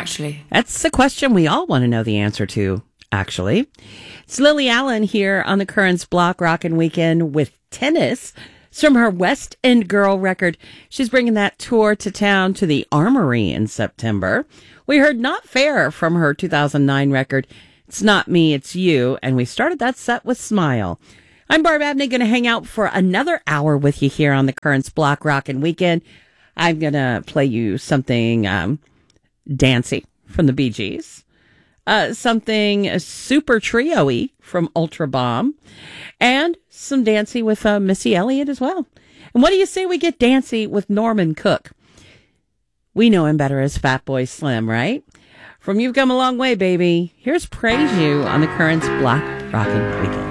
actually? That's the question we all want to know the answer to, actually. It's Lily Allen here on the Currents Block Rockin' Weekend with Tennis. It's from her West End Girl record. She's bringing that tour to town to the Armory in September. We heard Not Fair from her 2009 record, It's Not Me, It's You, and we started that set with Smile. I'm Barb Abney, going to hang out for another hour with you here on the Currents Block Rockin' Weekend. I'm going to play you something dancey from the Bee Gees, something super trio-y from Ultra Bomb, and some dancey with Missy Elliott as well. And what do you say we get dancey with Norman Cook? We know him better as Fatboy Slim, right? From You've Come a Long Way, baby, here's Praise You on the Currents Block Rockin' Weekend.